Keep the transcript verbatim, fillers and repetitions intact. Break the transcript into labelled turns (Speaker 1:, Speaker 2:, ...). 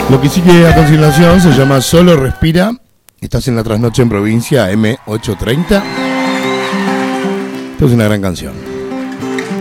Speaker 1: Lo que sigue a continuación se llama Solo Respira. Estás en la trasnoche en provincia, M ochocientos treinta. Esto es una gran canción.